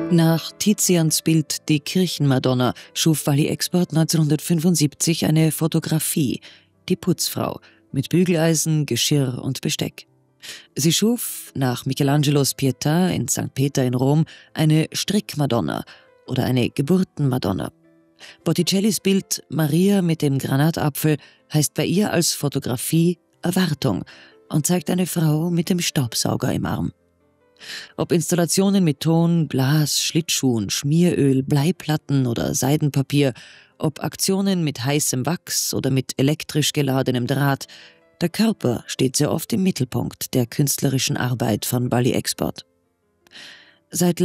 Nach Tizians Bild Die Kirchenmadonna schuf Walli Export 1975 eine Fotografie, die Putzfrau, mit Bügeleisen, Geschirr und Besteck. Sie schuf nach Michelangelos Pietà in St. Peter in Rom eine Strickmadonna oder eine Geburtenmadonna. Botticellis Bild Maria mit dem Granatapfel heißt bei ihr als Fotografie Erwartung und zeigt eine Frau mit dem Staubsauger im Arm. Ob Installationen mit Ton, Glas, Schlittschuhen, Schmieröl, Bleiplatten oder Seidenpapier, ob Aktionen mit heißem Wachs oder mit elektrisch geladenem Draht, der Körper steht sehr oft im Mittelpunkt der künstlerischen Arbeit von Walli Export. Seit